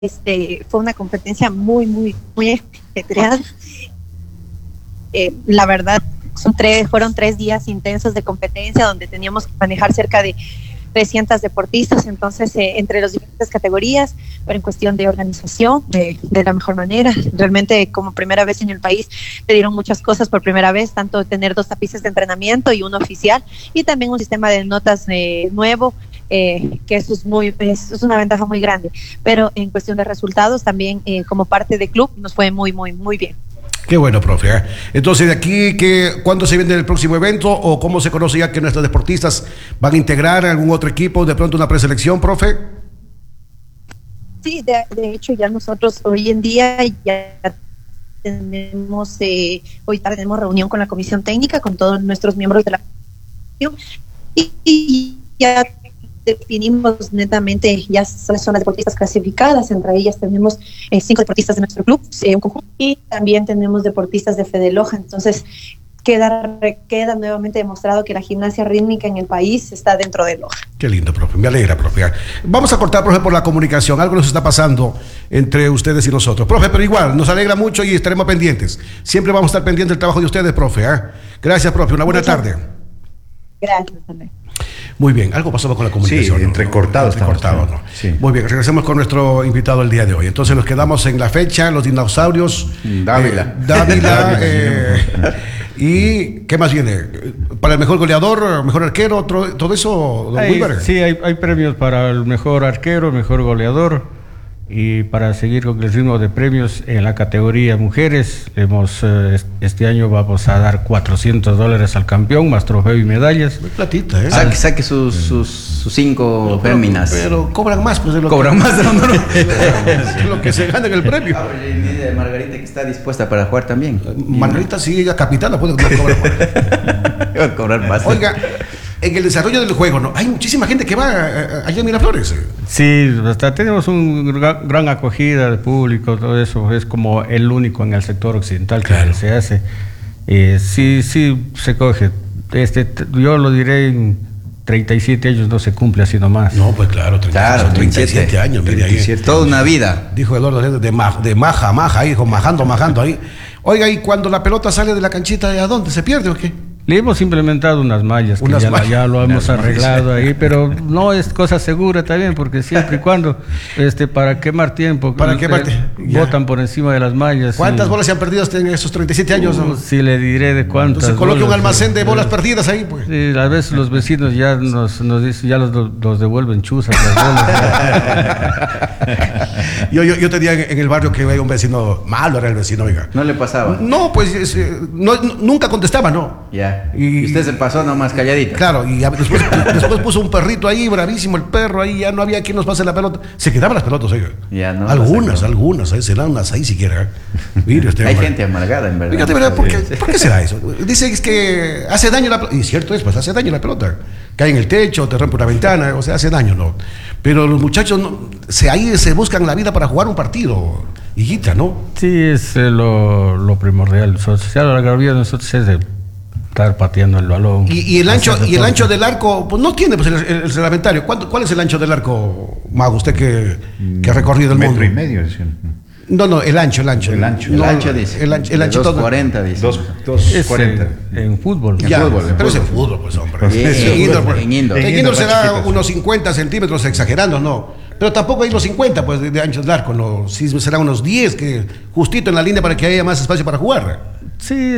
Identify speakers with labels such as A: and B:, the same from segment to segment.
A: fue una competencia muy ajetreada. La verdad, fueron 3 días intensos de competencia donde teníamos que manejar cerca de 300 deportistas, entonces entre las diferentes categorías, pero en cuestión de organización, de la mejor manera. Realmente, como primera vez en el país, te dieron muchas cosas por primera vez, tanto tener 2 tapices de entrenamiento y uno oficial, y también un sistema de notas nuevo, que eso es una ventaja muy grande. Pero en cuestión de resultados, también como parte del club, nos fue muy bien.
B: Qué bueno, profe. Entonces, de aquí, ¿cuándo se viene el próximo evento o cómo se conoce ya que nuestros deportistas van a integrar algún otro equipo, de pronto una preselección, profe?
A: Sí, de hecho ya nosotros hoy en día ya tenemos, hoy tarde tenemos reunión con la comisión técnica, con todos nuestros miembros de la comisión y ya definimos netamente ya son las deportistas clasificadas. Entre ellas tenemos 5 deportistas de nuestro club, un conjunto, y también tenemos deportistas de Fede Loja. Entonces queda nuevamente demostrado que la gimnasia rítmica en el país está dentro de Loja.
B: Qué lindo, profe, me alegra, profe. Vamos a cortar, profe, por la comunicación. Algo nos está pasando entre ustedes y nosotros, profe, pero igual nos alegra mucho y estaremos pendientes. Siempre vamos a estar pendientes del trabajo de ustedes, profe. Gracias, profe, una buena tarde.
A: Gracias, Andrés.
B: Muy bien, algo pasaba con la comunicación.
C: Sí, entrecortado.
B: ¿No? Sí. Muy bien, regresemos con nuestro invitado el día de hoy. Entonces nos quedamos en la fecha, los dinosaurios.
C: Dávila.
B: ¿Y qué más viene? ¿Para el mejor goleador, mejor arquero, todo eso, don Wilber?
D: Sí, hay premios para el mejor arquero, mejor goleador. Y para seguir con el ritmo de premios en la categoría mujeres, este año vamos a dar $400 al campeón, más trofeo y medallas.
B: Muy platita, ¿eh?
E: Saque sus 5 féminas.
B: Pero cobran más, pues, de lo
E: lo
B: que se gana en el premio.
E: De Margarita, que está dispuesta para jugar también.
B: Margarita, sí, ella capitana, puede
E: cobrar más.
B: Oiga, en el desarrollo del juego, ¿no? Hay muchísima gente que va allá en Miraflores.
D: Sí, hasta tenemos una gran acogida de público, todo eso. Es como el único en el sector occidental que se hace. Sí, se coge. Yo lo diré, en 37 años no se cumple así nomás.
B: No, pues claro, 37 años.
E: 37, toda una vida.
B: Dijo Eduardo, de maja, ahí, majando ahí. Oiga, y cuando la pelota sale de la canchita, ¿a dónde? ¿Se pierde o qué?
D: Le hemos implementado unas mallas, ya lo hemos arreglado ahí, pero no es cosa segura también, porque siempre y cuando, para quemar tiempo, botan por encima de las mallas.
B: ¿Cuántas bolas se han perdido en esos 37 años?
D: Sí, le diré de cuántas.
B: Se coloca un almacén de bolas perdidas ahí, pues.
D: Sí, a veces los vecinos ya nos dicen, ya los devuelven chuzas las bolas.
B: yo tenía en el barrio que había un vecino malo, era el vecino, oiga.
E: ¿No le pasaba?
B: No, pues nunca contestaba, ¿no?
E: Ya. Y usted se pasó nomás calladito.
B: Claro, y después puso un perrito ahí, bravísimo el perro, ahí ya no había quien nos pase la pelota. Se quedaban las pelotas, oiga.
E: Ya, no,
B: algunas, serán unas ahí siquiera. Mire
E: hay gente amargada, en verdad.
B: Fíjate, ¿verdad? ¿Por qué será eso? Dice que hace daño la pelota. Y cierto es, pues hace daño la pelota. Cae en el techo, te rompe una ventana, o sea, hace daño, ¿no? Pero los muchachos ahí se buscan la vida para jugar un partido, hijita, ¿no?
D: Sí, es lo primordial. La gravía de nosotros es de estar pateando el balón.
B: Y el ancho del arco, pues no tiene pues el reglamentario. ¿Cuál es el ancho del arco, Mago? Usted que ha recorrido el mundo.
C: 1,5 metros.
B: No, el ancho.
E: El ancho dice.
B: El ancho
E: 2,40 dice.
C: 2,40.
D: En fútbol.
B: Pero es en fútbol, pues, hombre. En indoor será unos 50 centímetros, exagerando, ¿no? Pero tampoco hay los 50, pues, de ancho del arco, ¿no? Sí, serán unos 10, que justito en la línea para que haya más espacio para jugar.
D: Sí,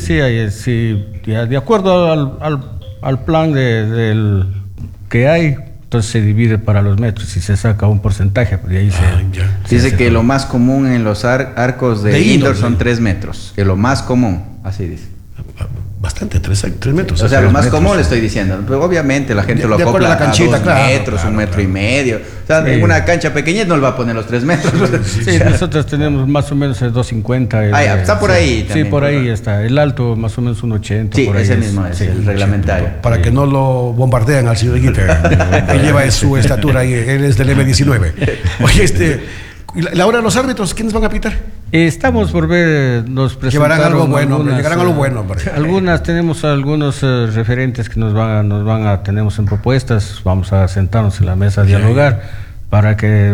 D: de acuerdo al plan que hay, entonces se divide para los metros y se saca un porcentaje, pues de ahí
E: dice que lo más común en los arcos de indoor son 3 metros, que lo más común, así dice.
B: Bastante, 3 metros.
E: O sea, lo más común le estoy diciendo. Pero obviamente la gente lo acopla a 2 metros, 1,5 metros. O sea, en una cancha pequeña no le va a poner los 3 metros.
D: Sí, nosotros tenemos más o menos 2,50.
E: Está por ahí también.
D: Sí, por ahí está. El alto más o menos 1,80.
E: Sí, por ahí ese mismo es el reglamentario.
B: Para que no lo bombardean al señor Guita, que lleva su estatura ahí. Él es del M19. Oye, ¿la hora de los árbitros? ¿Quiénes van a pitar?
D: Estamos por ver, nos presentaron.
B: Llegarán a lo bueno.
D: Tenemos algunos referentes que tenemos en propuestas, vamos a sentarnos en la mesa a dialogar para que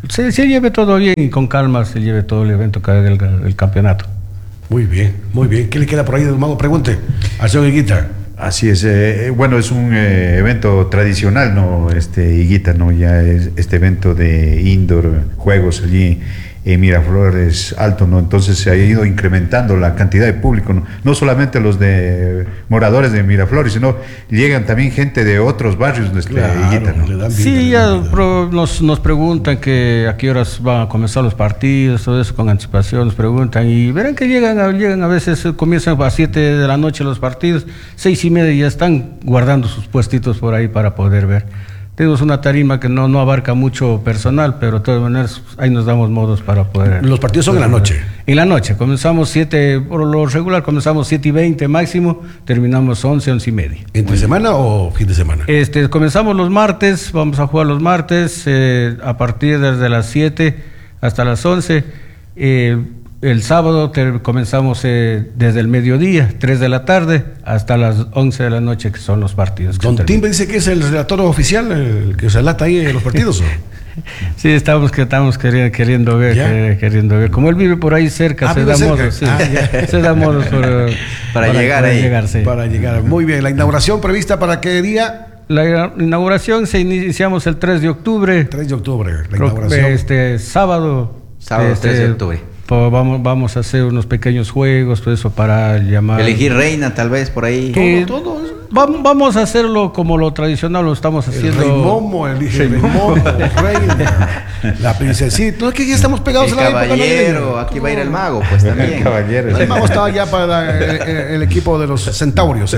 D: se lleve todo bien y con calma se lleve todo el evento del campeonato.
B: Muy bien, muy bien. ¿Qué le queda por ahí, don Mago? Pregunte al señor Higuita.
C: Así es, bueno, es un evento tradicional, ¿no? Higuita, ¿no? Ya es este evento de indoor, juegos allí en Miraflores Alto, ¿no? Entonces se ha ido incrementando la cantidad de público, ¿no? No solamente los de moradores de Miraflores, sino llegan también gente de otros barrios, Higuita, ¿no?
D: Sí, ya nos preguntan que a qué horas van a comenzar los partidos, todo eso con anticipación, nos preguntan y verán que llegan a veces, comienzan a 7 de la noche los partidos, 6:30 ya están guardando sus puestitos por ahí para poder ver. Tenemos una tarima que no abarca mucho personal, pero de todas maneras ahí nos damos modos para poder...
B: Los partidos son en la noche.
D: En la noche, comenzamos 7, por lo regular comenzamos 7:20 máximo, terminamos 11:30.
B: ¿Entre semana o fin de semana?
D: Comenzamos los martes, vamos a jugar los martes, a partir desde las 7 hasta las 11. El sábado comenzamos desde el mediodía, 3 de la tarde, hasta las 11 de la noche, que son los partidos.
B: Don Timbe dice que es el relator oficial, el que se relata ahí en los partidos.
D: Sí, estamos queriendo ver. Como él vive por ahí cerca, se da modos
E: para llegar ahí.
B: Para llegar. Muy bien, la inauguración prevista para qué día?
D: La inauguración iniciamos el 3 de octubre.
B: 3 de octubre, la inauguración.
D: Sábado
E: 3 de octubre.
D: Vamos a hacer unos pequeños juegos, todo eso para llamar.
E: Elegir reina, tal vez por ahí.
B: Todo.
D: Vamos a hacerlo como lo tradicional, lo estamos haciendo.
B: El rey Momo, reina, la princesita. No es que ya estamos pegados
E: a la caballero, aquí va a ir el mago, pues también.
B: El mago estaba ya para el equipo de los centaurios.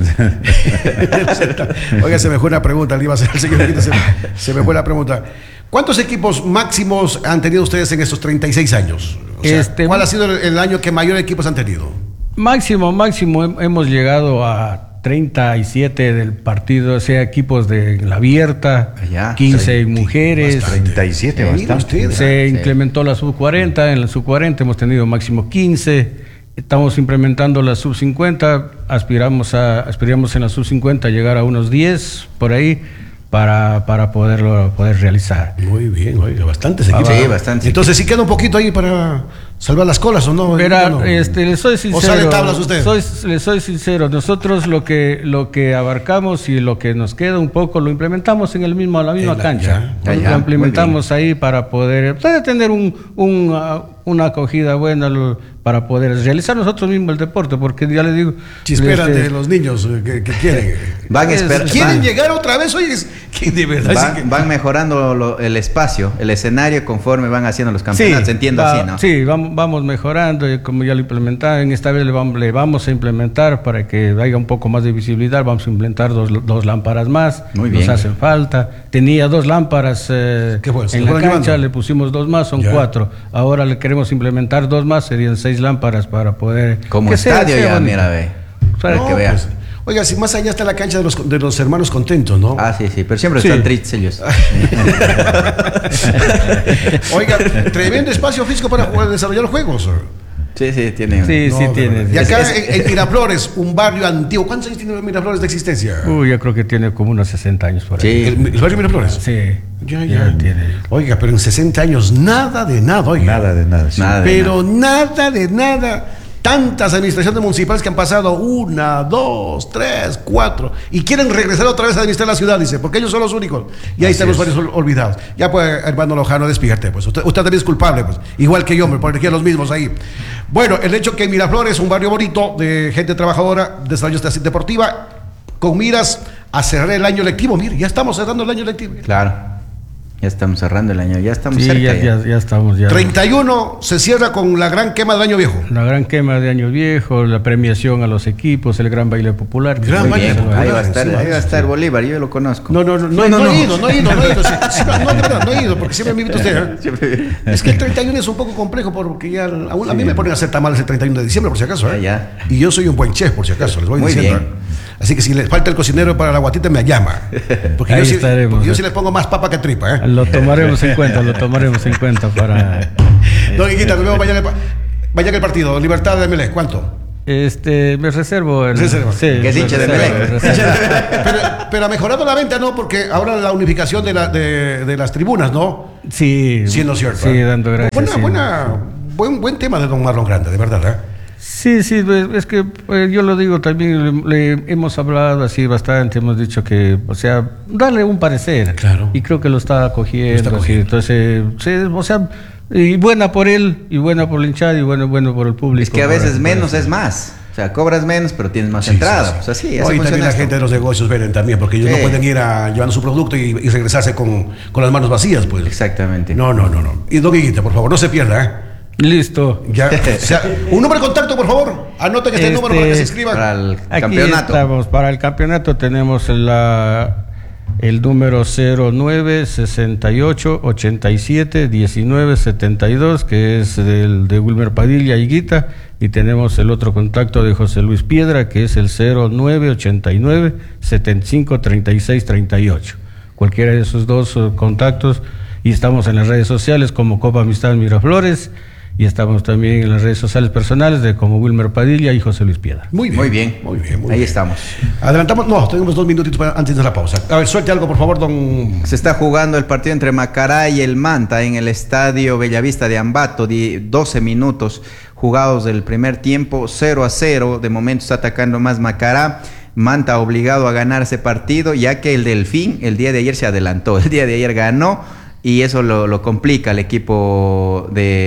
B: Oiga, se me fue una pregunta, le iba a hacer el señor Quito, se me fue la pregunta. ¿Cuántos equipos máximos han tenido ustedes en estos 36 años? O sea, ¿cuál ha sido el año que mayor equipos han tenido?
D: Máximo, hemos llegado a 37 del partido, o sea, equipos de la abierta, 15 mujeres.
C: Bastante. 37, bastante.
D: Se implementó la sub-40, en la sub-40 hemos tenido máximo 15, estamos implementando la sub-50, aspiramos en la sub-50 a llegar a unos 10, por ahí, para poder realizar.
B: Muy bien, oiga, bastantes equipos.
E: Sí, bastante.
B: Entonces, ¿sí queda un poquito ahí para salvar las colas o no?
D: Verá, le soy sincero.
B: ¿O sale tablas usted?
D: Le soy sincero. Nosotros lo que abarcamos y lo que nos queda un poco lo implementamos en la misma cancha. Lo implementamos ahí para poder tener una acogida buena, para poder realizar nosotros mismos el deporte, porque ya le digo...
B: Chisperan de los niños que quieren. ¿Quieren llegar otra vez? Oye, que de verdad...
E: Van mejorando el espacio, el escenario, conforme van haciendo los campeonatos, entiendo así, ¿no?
D: Sí, vamos mejorando, y como ya lo implementaron, esta vez le vamos a implementar para que haya un poco más de visibilidad, vamos a implementar dos lámparas más.
E: Muy bien.
D: Nos hacen falta. Tenía 2 lámparas en la cancha, le pusimos 2 más, son 4. Ahora le queremos implementar 2 más, serían 6 lámparas para poder...
E: Como estadio ya, bonito. Mira, ve. Para que veas.
B: Pues, oiga, si más allá está la cancha de los hermanos contentos, ¿no?
E: Ah, sí, pero siempre están tristes ellos.
B: Oiga, tremendo espacio físico para desarrollar juegos.
E: Sí, tiene.
D: Sí, tiene.
B: Y acá en Miraflores, un barrio antiguo. ¿Cuántos años tiene Miraflores de existencia?
D: Yo creo que tiene como unos 60 años por ahí.
B: Sí. ¿El barrio Miraflores?
D: Sí.
B: Ya tiene. Oiga, pero en 60 años nada de nada, oiga.
C: Nada de nada. Sí.
B: Nada de nada. Tantas administraciones municipales que han pasado, 1, 2, 3, 4, y quieren regresar otra vez a administrar la ciudad, dice, porque ellos son los únicos. Y ahí están los varios olvidados. Ya pues, hermano Lojano, despierte, pues. Usted también es culpable, pues. Igual que yo, me ponen los mismos ahí. Bueno, el hecho que Miraflores es un barrio bonito, de gente trabajadora, desarrollo deportiva, con miras a cerrar el año lectivo. Mire, ya estamos cerrando el año lectivo.
E: Claro. Ya estamos cerrando el año, ya estamos cerca.
D: Ya estamos.
B: 31 se cierra con la gran quema del año viejo.
D: La gran quema de año viejo, la premiación a los equipos, el gran baile popular.
E: Ahí va a estar Bolívar, yo lo conozco.
B: No he ido. No he ido, porque siempre me invita usted. Es que el 31 es un poco complejo, porque ya a mí me ponen a hacer tamales el 31 de diciembre, por si acaso. Y yo soy un buen chef, por si acaso, les voy diciendo. Así que si les falta el cocinero para la guatita, me llama. Porque yo sí les pongo más papa que tripa.
D: Lo tomaremos en cuenta para...
B: Don Higuita, nos vemos mañana el partido. Libertad de Melec, ¿cuánto?
D: Me reservo el...
E: Sí, que es hincha de Melec.
B: Pero ha mejorado la venta, ¿no? Porque ahora la unificación de las tribunas, ¿no?
D: Sí.
B: Sí, ¿no es cierto?
D: Sí, dando gracias.
B: Buen tema de don Marlon Grande, de verdad, ¿eh?
D: Sí, es que yo lo digo también, le hemos hablado así bastante, hemos dicho que, o sea, darle un parecer.
B: Claro.
D: Y creo que lo está acogiendo. Así, entonces, sí, o sea, y buena por él, y buena por el hinchado, y bueno por el público.
E: Es que a veces menos es más. O sea, cobras menos, pero tienes más entrada. O sea, sí,
B: hoy también la gente de los negocios venden también, porque ellos no pueden ir llevando su producto y regresarse con las manos vacías, pues.
E: Exactamente.
B: No. Y don Higuita, por favor, no se pierda, ¿eh?
D: Listo.
B: Ya, o sea, un número de contacto, por favor. Anoten este número para que se inscriban.
E: Para el
D: aquí
E: campeonato.
D: Estamos. Para el campeonato tenemos el número 09 68 87 19 72, que es de Wilmer Padilla Higuita, y tenemos el otro contacto de José Luis Piedra, que es el 09 89 75 36 38. Cualquiera de esos dos contactos, y estamos en las redes sociales como Copa Amistad Miraflores, y estamos también en las redes sociales personales de como Wilmer Padilla y José Luis Piedra.
E: Muy bien. Ahí estamos.
B: Adelantamos, tenemos 2 minutitos antes de la pausa. A ver, suelte algo, por favor, don...
E: Se está jugando el partido entre Macará y el Manta en el estadio Bellavista de Ambato, 12 minutos jugados del primer tiempo, 0-0. De momento está atacando más Macará. Manta obligado a ganar ese partido, ya que el Delfín el día de ayer se adelantó. El día de ayer ganó, y eso lo complica el equipo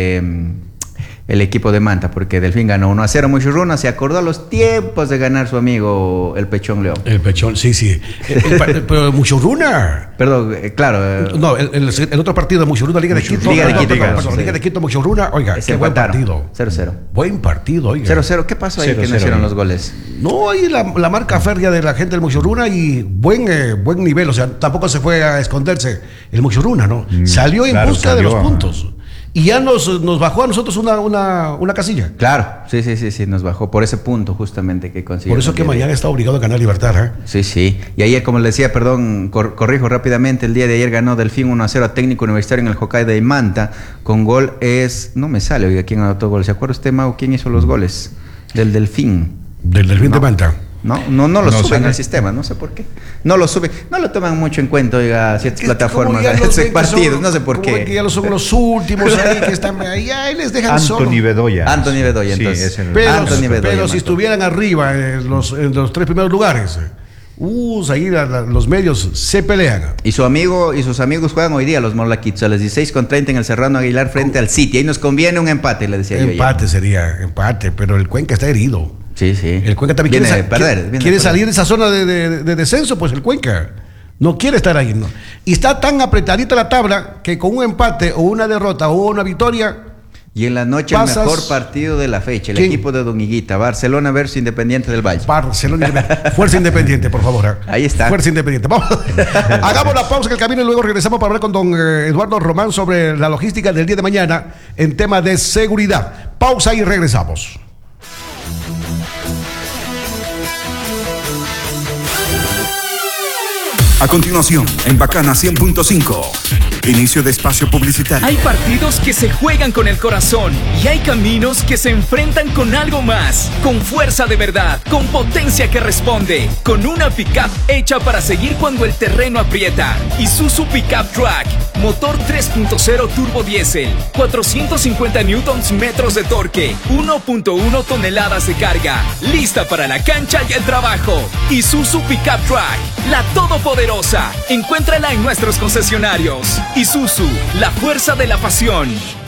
E: de Manta, porque Delfín ganó 1-0. Muchurruna se acordó a los tiempos de ganar su amigo el Pechón León.
B: El Pechón, sí. Pero Muchurruna.
E: Perdón, claro.
B: No, el otro partido de Muchurruna, Liga de Quito. Liga de Quito, Muchurruna. Oiga, qué buen partido.
E: 0-0.
B: Buen partido, oiga.
E: 0-0. ¿Qué pasó ahí que no hicieron los goles?
B: No, ahí la marca férrea de la gente del Muchurruna y buen nivel. O sea, tampoco se fue a esconderse el Muchurruna, ¿no? Salió en busca de los puntos. Y ya nos bajó a nosotros una casilla.
E: Claro, sí, nos bajó por ese punto justamente que consiguió.
B: Por eso que mañana está obligado a ganar Libertad, ¿eh?
E: Sí. Y ayer, como le decía, corrijo rápidamente, el día de ayer ganó Delfín 1-0 a Técnico Universitario en el Hokkaido de Manta, con gol no me sale, oiga, quién anotó gol. ¿Se acuerda usted, Mau, quién hizo los goles? Del Delfín.
B: Del Delfín de Manta.
E: No lo suben al sistema, no sé por qué. No lo suben, no lo toman mucho en cuenta, oiga, ciertas plataformas, partidos, no sé por qué.
B: Que ya son los últimos ahí que están ahí les dejan solo.
C: Anthony Bedoya,
E: entonces.
B: Pero si estuvieran arriba en los 3 primeros lugares, ahí los medios se pelean.
E: Y sus amigos juegan hoy día los Morlaquitos a las 16:30 en el Serrano Aguilar frente al City. Ahí nos conviene un empate, le decía yo.
B: Empate sería, pero el Cuenca está herido.
E: Sí.
B: El Cuenca también quiere salir de esa zona de descenso, pues el Cuenca no quiere estar ahí, ¿no? Y está tan apretadita la tabla que con un empate o una derrota o una victoria.
E: Y en la noche el mejor partido de la fecha, el equipo de Don Higuita, Barcelona versus Independiente del Valle.
B: Fuerza Independiente, por favor.
E: Ahí está.
B: Fuerza Independiente. Vamos. Hagamos la pausa en el camino y luego regresamos para hablar con don Eduardo Román sobre la logística del día de mañana en tema de seguridad. Pausa y regresamos.
F: A continuación, en Bacana 100.5, inicio de espacio publicitario.
G: Hay partidos que se juegan con el corazón y hay caminos que se enfrentan con algo más, con fuerza de verdad, con potencia que responde, con una pickup hecha para seguir cuando el terreno aprieta. Isuzu Pickup Track, motor 3.0 turbo diésel, 450 newtons metros de torque, 1.1 toneladas de carga, lista para la cancha y el trabajo. Isuzu Pickup Track, la todopoderosa. Encuéntrala en nuestros concesionarios. Isuzu, la fuerza de la pasión.